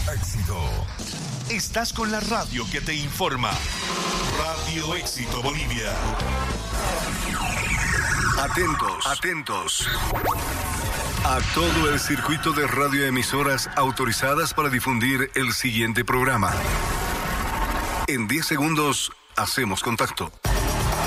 Éxito. Estás con la radio que te informa. Radio Éxito Bolivia. Atentos. A todo el circuito de radioemisoras autorizadas para difundir el siguiente programa. En 10 segundos hacemos contacto.